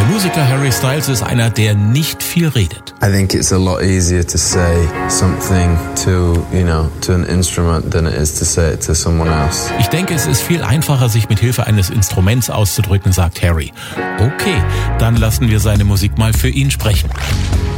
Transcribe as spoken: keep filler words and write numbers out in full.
Musiker Harry Styles ist einer, der nicht viel redet. I think it's a lot easier to say something to, you know, to an instrument than it is to say it to someone else. Ich denke, es ist viel einfacher, sich mit Hilfe eines Instruments auszudrücken, sagt Harry. Okay, dann lassen wir seine Musik mal für ihn sprechen.